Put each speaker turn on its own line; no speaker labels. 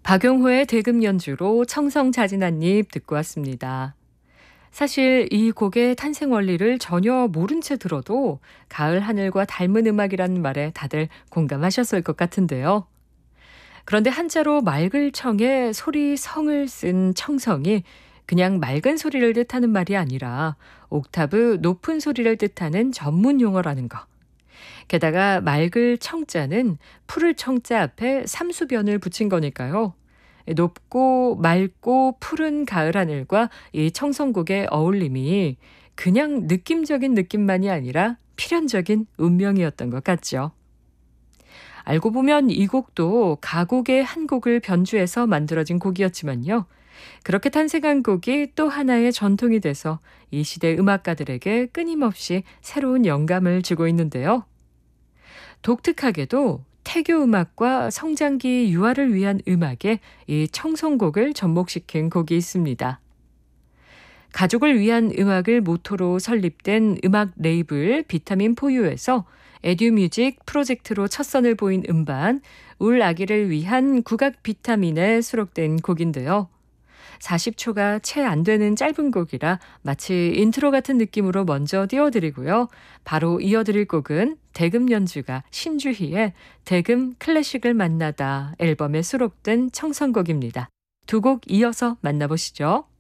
박용호의 대금 연주로 청성자진한잎 듣고 왔습니다. 사실 이 곡의 탄생 원리를 전혀 모른 채 들어도 가을 하늘과 닮은 음악이라는 말에 다들 공감하셨을 것 같은데요. 그런데 한자로 맑을 청에 소리 성을 쓴 청성이 그냥 맑은 소리를 뜻하는 말이 아니라 옥타브 높은 소리를 뜻하는 전문 용어라는 거. 게다가 맑을 청자는 푸를 청자 앞에 삼수변을 붙인 거니까요. 높고 맑고 푸른 가을 하늘과 이 청성곡의 어울림이 그냥 느낌적인 느낌만이 아니라 필연적인 운명이었던 것 같죠. 알고 보면 이 곡도 가곡의 한 곡을 변주해서 만들어진 곡이었지만요. 그렇게 탄생한 곡이 또 하나의 전통이 돼서 이 시대 음악가들에게 끊임없이 새로운 영감을 주고 있는데요. 독특하게도 태교 음악과 성장기 유아를 위한 음악에 이 청성곡을 접목시킨 곡이 있습니다. 가족을 위한 음악을 모토로 설립된 음악 레이블 비타민 포유에서 에듀뮤직 프로젝트로 첫 선을 보인 음반 울 아기를 위한 국악 비타민에 수록된 곡인데요. 40초가 채 안 되는 짧은 곡이라 마치 인트로 같은 느낌으로 먼저 띄워드리고요. 바로 이어드릴 곡은 대금 연주가 신주희의 대금 클래식을 만나다 앨범에 수록된 청성곡입니다. 두 곡 이어서 만나보시죠.